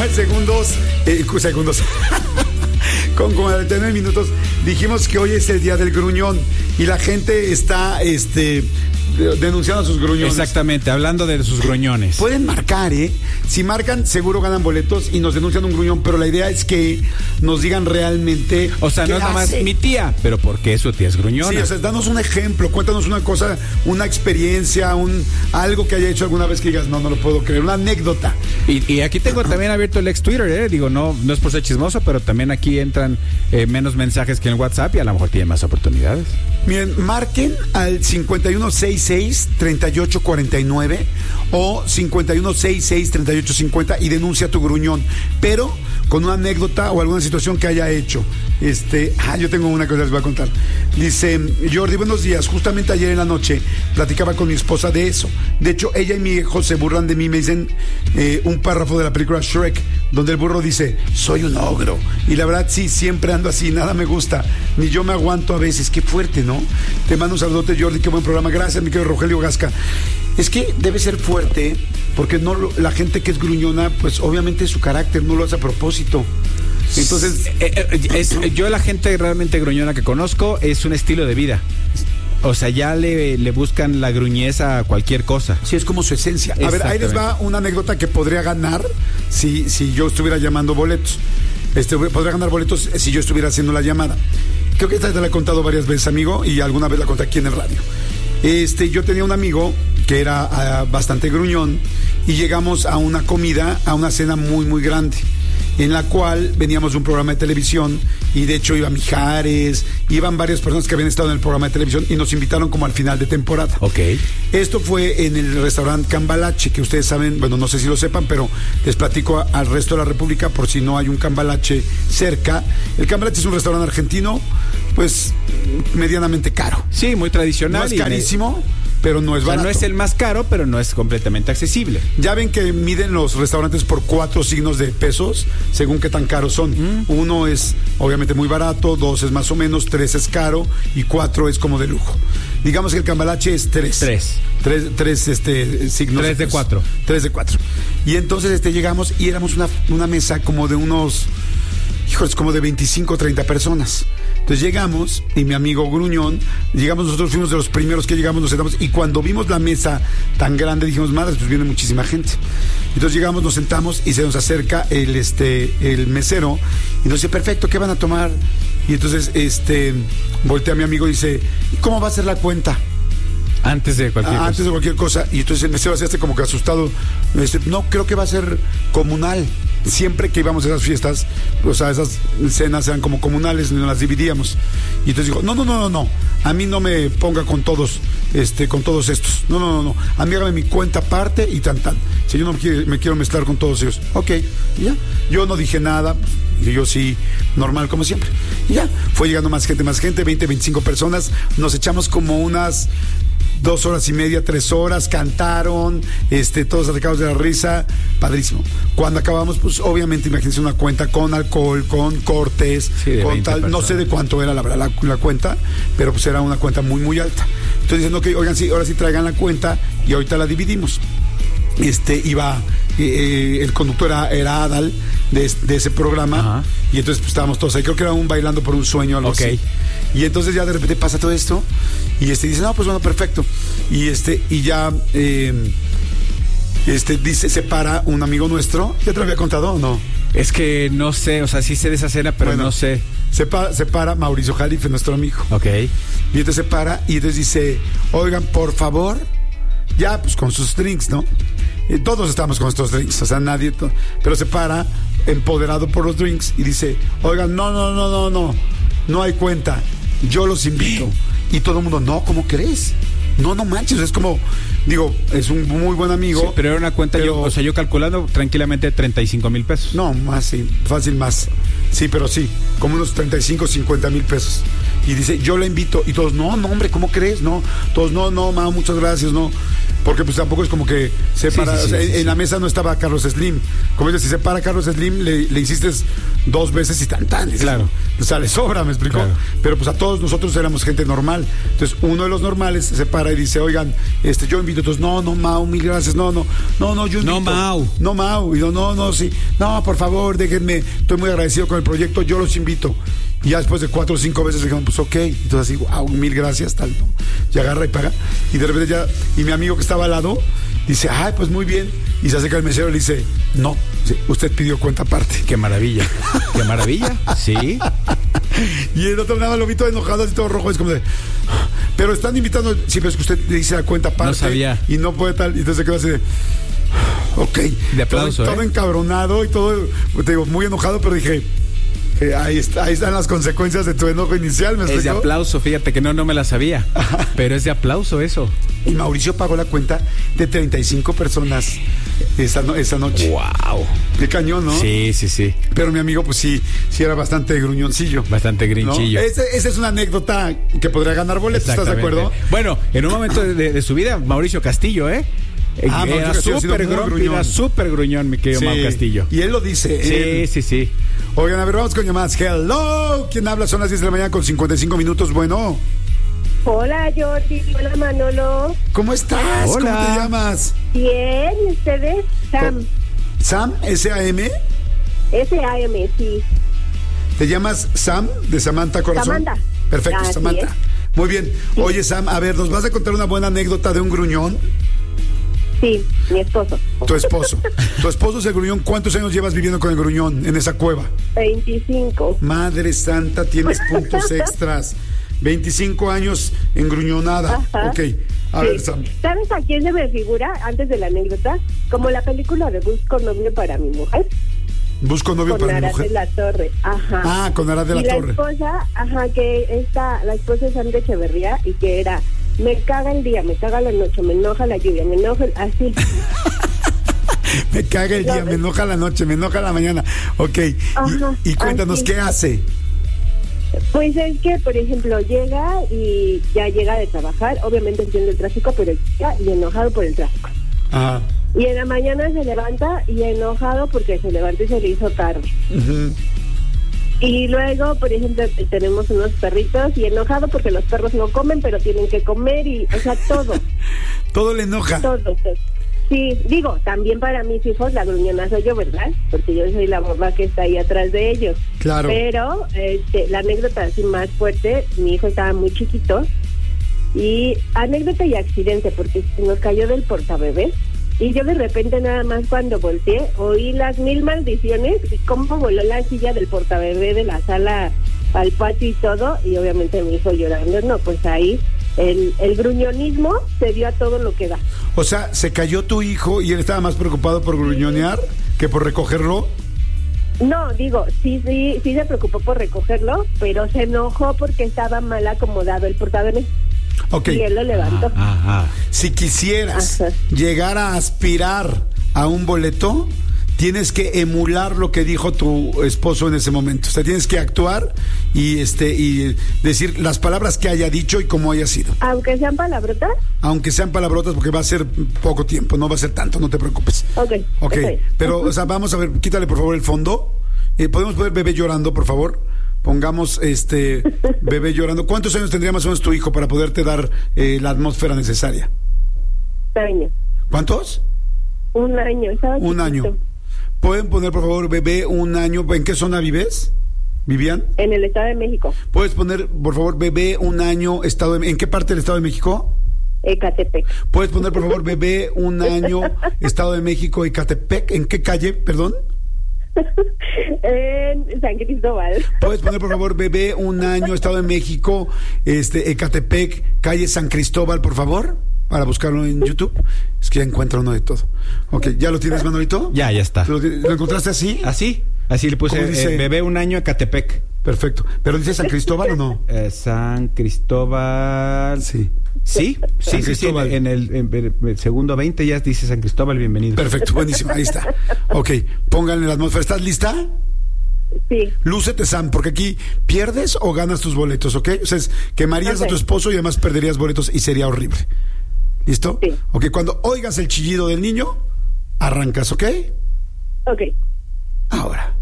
49 segundos. Con 49 minutos dijimos que hoy es el día del gruñón y la gente está denunciando a sus gruñones. Exactamente, hablando de sus gruñones. Pueden marcar, si marcan seguro ganan boletos y nos denuncian un gruñón, pero la idea es que nos digan realmente. O sea, no es nada más mi tía, pero ¿por qué su tía es gruñona? Sí, o sea, danos un ejemplo, cuéntanos una cosa, una experiencia, algo que haya hecho alguna vez que digas, no lo puedo creer, una anécdota. Y aquí tengo también abierto el ex Twitter, digo, no es por ser chismoso, pero también aquí entran menos mensajes que en WhatsApp y a lo mejor tienen más oportunidades. Miren, marquen al 5166-3849 o 5166-3850 y denuncia tu gruñón, pero con una anécdota o alguna situación que haya hecho. Yo tengo una cosa que les voy a contar. Dice, Jordi, buenos días. Justamente ayer en la noche platicaba con mi esposa de eso. De hecho, ella y mi hijo se burlan de mí, me dicen un párrafo de la película Shrek, donde el burro dice, soy un ogro. Y la verdad, sí, siempre ando así, nada me gusta, ni yo me aguanto a veces. Qué fuerte, ¿no? Te mando un saludote, Jordi, qué buen programa. Gracias, mi querido Rogelio Gasca. Es que debe ser fuerte, porque la gente que es gruñona, pues obviamente su carácter no lo hace a propósito. Entonces, yo la gente realmente gruñona que conozco es un estilo de vida. O sea, ya le buscan la gruñeza a cualquier cosa. Sí, es como su esencia. A ver, ahí les va una anécdota que podría ganar si yo estuviera llamando boletos. Podría ganar boletos si yo estuviera haciendo la llamada. Creo que esta te la he contado varias veces, amigo, y alguna vez la conté aquí en el radio. Yo tenía un amigo que era bastante gruñón y llegamos a una comida, a una cena muy, muy grande, en la cual veníamos de un programa de televisión y de hecho iba Mijares, iban varias personas que habían estado en el programa de televisión y nos invitaron como al final de temporada. Ok. Esto fue en el restaurante Cambalache, que ustedes saben, bueno, no sé si lo sepan, pero les platico al resto de la República por si no hay un Cambalache cerca. El Cambalache es un restaurante argentino, pues medianamente caro. Sí, muy tradicional. No es carísimo, pero no es barato. O sea, no es el más caro, pero no es completamente accesible. Ya ven que miden los restaurantes por 4 signos de pesos, según qué tan caros son. 1 es obviamente muy barato, 2 es más o menos, 3 es caro y 4 es como de lujo. Digamos que el Cambalache es 3. 3 signos. 3 de 4. 3 de 4. Y entonces llegamos y éramos una mesa como de unos, como de 25 o 30 personas. Entonces llegamos y mi amigo gruñón, nosotros fuimos de los primeros que llegamos, nos sentamos y cuando vimos la mesa tan grande dijimos, madre, pues viene muchísima gente. Entonces llegamos, nos sentamos y se nos acerca el mesero y nos dice, perfecto, ¿qué van a tomar? Y entonces voltea a mi amigo y dice, ¿cómo va a ser la cuenta? Antes de cualquier cosa. Y entonces el mesero se hace como que asustado. No, creo que va a ser comunal. Siempre que íbamos a esas fiestas, o sea, esas cenas eran como comunales, nos las dividíamos. Y entonces dijo, no, a mí no me ponga con todos estos. No. A mí hágame mi cuenta aparte y tan. Si yo no me quiero mezclar con todos ellos. Ok, y ya. Yo no dije nada. Y yo sí, normal como siempre. Y ya, fue llegando más gente, 20, 25 personas. Nos echamos como unas 2 horas y media, 3 horas, cantaron, todos atacados de la risa, padrísimo. Cuando acabamos, pues obviamente imagínense una cuenta con alcohol, con cortes, sí, con tal, no sé de cuánto era la verdad la cuenta, pero pues era una cuenta muy, muy alta. Entonces dicen, ok, oigan, sí, ahora sí traigan la cuenta y ahorita la dividimos. El conductor era Adal de ese programa. Ajá. Y entonces pues, estábamos todos ahí, creo que era un Bailando por un Sueño, algo así. Y entonces ya de repente pasa todo esto y dice, no, pues bueno, perfecto. Y ya dice, se para un amigo nuestro. ¿Ya te lo había contado o no? Es que no sé, o sea, sí sé de esa escena, pero bueno, no sé. Se para Mauricio Jalife, nuestro amigo. Ok. Y entonces se para y entonces dice, oigan, por favor, ya pues con sus drinks, ¿no? Todos estamos con estos drinks, o sea, nadie, pero se para, empoderado por los drinks, y dice, oigan, no hay cuenta, yo los invito. Y todo el mundo, no, ¿cómo crees? No manches, es como, digo, es un muy buen amigo. Sí, pero era una cuenta, yo calculando tranquilamente 35,000 pesos. No, más, sí, fácil más. Sí, pero sí, como unos 35, 50 mil pesos. y dice, yo la invito, y todos, no, hombre, ¿cómo crees? No, todos, no, Mau, muchas gracias, no, porque pues tampoco es como que se para, en la mesa no estaba Carlos Slim, como dices, si se para Carlos Slim, le insistes 2 veces y tan, claro, o sea, le sobra, me explicó, claro. Pero pues a todos nosotros éramos gente normal, entonces uno de los normales se para y dice, oigan, yo invito, entonces, no, Mau, mil gracias, no, yo invito. No, Mau, y no, sí, no, por favor, déjenme, estoy muy agradecido con el proyecto, yo los invito. Y ya después de 4 o 5 veces dijeron, pues ok, entonces así, wow, mil gracias, tal, ¿no? Y agarra y paga, y de repente ya, y mi amigo que estaba al lado, dice, ay, pues muy bien, y se acerca el mesero y le dice, no, usted pidió cuenta aparte. Qué maravilla, sí. Y el otro nada lo vi todo enojado, así todo rojo, es como de, pero están invitando, sí, pero es que usted le dice la cuenta aparte. No sabía. Y no puede tal, y entonces se quedó así de, ok. De aplauso, todo encabronado y todo, te digo, muy enojado, pero dije, ahí están las consecuencias de tu enojo inicial, ¿me explicó? Es de aplauso, fíjate que no me la sabía. Pero es de aplauso eso. Y Mauricio pagó la cuenta de 35 personas esa noche. ¡Wow! Qué cañón, ¿no? Sí. Pero mi amigo, pues sí era bastante gruñoncillo. Bastante grinchillo. ¿No? Esa es una anécdota que podría ganar boletos, ¿estás de acuerdo? Bueno, en un momento de su vida, Mauricio Castillo, era súper gruñón, mi querido Mau Castillo. Y él lo dice. Sí. Oigan, a ver, vamos con llamadas. Hello, ¿quién habla? Son las 10 de la mañana con 55 minutos. Bueno. Hola, Jordi. Hola, Manolo. ¿Cómo estás? Hola. ¿Cómo te llamas? Bien, ¿y ustedes? Sam. ¿Sam? ¿S-A-M? S-A-M, sí. ¿Te llamas Sam de Samantha Corazón? Samantha. Perfecto, Así Samantha. Es. Muy bien. Oye, Sam, a ver, ¿nos vas a contar una buena anécdota de un gruñón? Sí, mi esposo. Tu esposo. Tu esposo es el gruñón. ¿Cuántos años llevas viviendo con el gruñón en esa cueva? 25. Madre santa, tienes puntos extras. 25 años engruñonada. Ajá. Ok, a ver, Sam. ¿Sabes a quién se me figura antes de la anécdota? Como la película de Busco novio para mi mujer. Busco novio para mi mujer. Con Arad de la Torre. Ajá. Ah, con Arad de la Torre. La esposa es Sandra Echeverría y que era, me caga el día, me caga la noche, me enoja la lluvia, me enoja así. Me caga el día, me enoja la noche, me enoja la mañana. Ok, ajá, y cuéntanos, así. ¿qué hace? Pues es que, por ejemplo, llega y ya llega de trabajar, obviamente entiende el tráfico, pero llega y enojado por el tráfico. Ajá. Y en la mañana se levanta y enojado porque se levantó y se le hizo tarde. Uh-huh. Y luego, por ejemplo, tenemos unos perritos y enojado porque los perros no comen, pero tienen que comer y, o sea, todo. Todo le enoja. Todo. Sí, digo, también para mis hijos la gruñona soy yo, ¿verdad? Porque yo soy la mamá que está ahí atrás de ellos. Claro. Pero la anécdota así más fuerte, mi hijo estaba muy chiquito y anécdota y accidente porque nos cayó del portabebés y yo de repente nada más cuando volteé oí las 1000 maldiciones y cómo voló la silla del portabebé de la sala al patio y todo, y obviamente mi hijo llorando. No, pues ahí el gruñonismo se dio a todo lo que da. O sea, se cayó tu hijo y él estaba más preocupado por gruñonear que por recogerlo. No, digo, sí se preocupó por recogerlo, pero se enojó porque estaba mal acomodado el portabebé. Okay. Y él lo levantó. Si quisieras llegar a aspirar a un boleto, tienes que emular lo que dijo tu esposo en ese momento. O sea, tienes que actuar y decir las palabras que haya dicho y cómo haya sido. Aunque sean palabrotas. Aunque sean palabrotas, porque va a ser poco tiempo, no va a ser tanto, no te preocupes. Ok. Pero, o sea, vamos a ver, quítale por favor el fondo. ¿Podemos poner bebé llorando, por favor? Pongamos bebé llorando. ¿Cuántos años tendría más o menos tu hijo para poderte dar la atmósfera necesaria? 1 año. ¿Cuántos? 1 año. Estaba chiquito. 1 año. ¿Pueden poner, por favor, bebé 1 año? ¿En qué zona vives, Vivian? En el Estado de México. ¿Puedes poner, por favor, bebé 1 año, ¿en qué parte del Estado de México? Ecatepec. ¿Puedes poner, por favor, bebé 1 año, Estado de México, Ecatepec? ¿En qué calle, perdón? En San Cristóbal. ¿Puedes poner, por favor, bebé 1 año, Estado de México, Ecatepec, calle San Cristóbal, por favor? Para buscarlo en YouTube. Es que ya encuentra uno de todo. Ok, ¿ya lo tienes, Manolito? Ya está. ¿Lo encontraste así? Así le puse bebé 1 año Ecatepec. Perfecto. ¿Pero dice San Cristóbal o no? San Cristóbal. Sí. Sí. En el segundo 20 ya dice San Cristóbal, bienvenido. Perfecto, buenísimo, ahí está. Ok, pónganle la atmósfera. ¿Estás lista? Sí. Lúcete, Sam, porque aquí pierdes o ganas tus boletos, ¿ok? O sea, quemarías a tu esposo y además perderías boletos y sería horrible. ¿Listo? Sí. Ok, cuando oigas el chillido del niño, arrancas, ¿ok? Ok. Ahora.